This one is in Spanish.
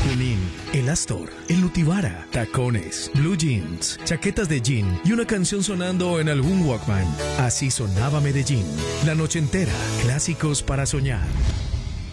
Junín, el Astor, el Nutibara, tacones, blue jeans, chaquetas de jean y una canción sonando en algún Walkman. Así sonaba Medellín. La noche entera, clásicos para soñar.